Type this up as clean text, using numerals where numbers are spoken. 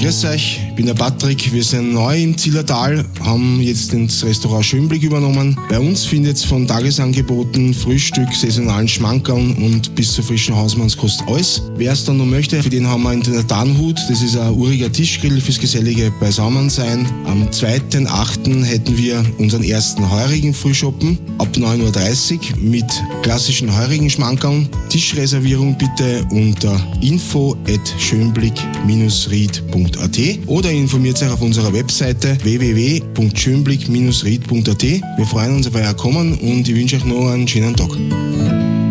Grüß euch, ich bin der Patrick. Wir sind neu im Zillertal, haben jetzt das Restaurant Schönblick übernommen. Bei uns findet ihr von Tagesangeboten, Frühstück, saisonalen Schmankerln und bis zur frischen Hausmannskost alles. Wer es dann noch möchte, für den haben wir den Tarnhut. Das ist ein uriger Tischgrill fürs gesellige Beisammensein. Am 2.8. hätten wir unseren ersten heurigen Frühschoppen ab 9.30 Uhr mit klassischen heurigen Schmankerln. Tischreservierung bitte unter info@schönblick-ried.at oder informiert euch auf unserer Webseite www.schönblick-ried.at. Wir freuen uns auf euer Kommen und ich wünsche euch noch einen schönen Tag.